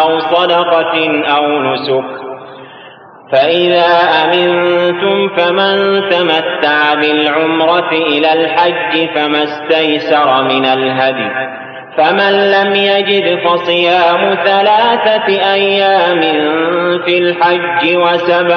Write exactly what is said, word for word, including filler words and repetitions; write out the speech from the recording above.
أو صدقة أو نسك. فإذا أمنتم فمن تمتع بالعمرة إلى الحج فما استيسر من الهدي، فمن لم يجد فصيام ثلاثة أيام في الحج وسبعة